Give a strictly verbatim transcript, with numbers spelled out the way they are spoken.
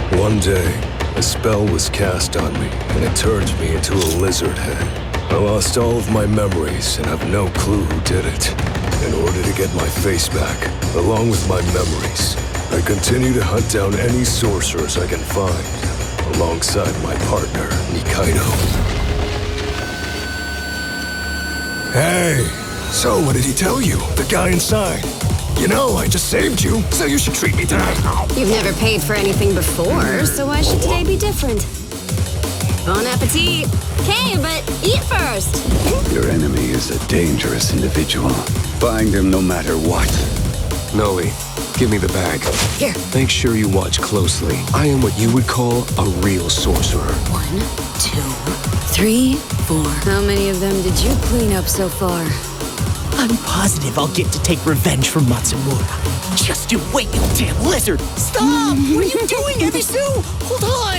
One day, a spell was cast on me, and it turned me into a lizard head. I lost all of my memories and have no clue who did it. In order to get my face back, along with my memories, I continue to hunt down any sorcerers I can find, alongside my partner, Nikaido. Hey! So what did he tell you? The guy inside? You know, I just saved you, so you should treat me to that. You've never paid for anything before, so why should today be different? Bon appetit! Okay, but eat first! Your enemy is a dangerous individual. Find him no matter what. Noe, give me the bag. Here. Make sure you watch closely. I am what you would call a real sorcerer. One, two, three, four. How many of them did you clean up so far? I'm positive I'll get to take revenge from Matsumura. Just you wait, you damn lizard! Stop! What are you doing, Ebisu? Hold on!